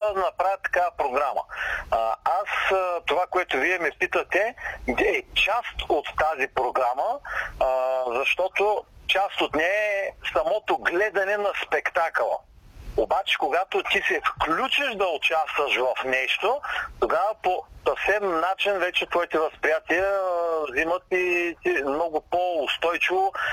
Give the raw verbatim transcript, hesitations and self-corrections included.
направят такава програма. А, аз това, което вие ме питате, е част от тази програма, а, защото част от нея е самото гледане на спектакъла. Обаче, когато ти се включиш да участваш в нещо, тогава по съвсем начин вече твоите възприятия взимат и много по-устойчиво